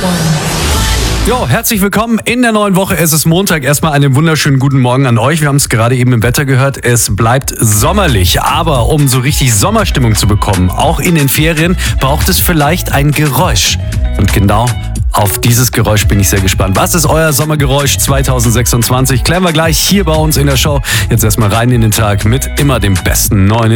Jo, herzlich willkommen in der neuen Woche. Es ist Montag. Erstmal einen wunderschönen guten Morgen an euch. Wir haben es gerade eben im Wetter gehört. Es bleibt sommerlich. Aber um so richtig Sommerstimmung zu bekommen, auch in den Ferien, braucht es vielleicht ein Geräusch. Und genau auf dieses Geräusch bin ich sehr gespannt. Was ist euer Sommergeräusch 2026? Klären wir gleich hier bei uns in der Show. Jetzt erstmal rein in den Tag mit immer dem besten neuen